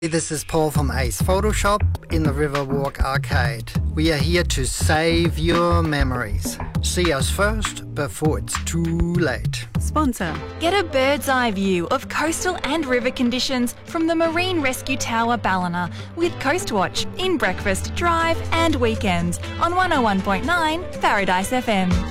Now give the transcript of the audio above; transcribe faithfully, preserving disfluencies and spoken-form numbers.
This is Paul from Ace Photoshop in the Riverwalk Arcade. We are here to save your memories. See us first before it's too late. Sponsor. Get a bird's eye view of coastal and river conditions from the Marine Rescue Tower Ballina with Coastwatch in breakfast, drive and weekends on one oh one point nine Paradise F M.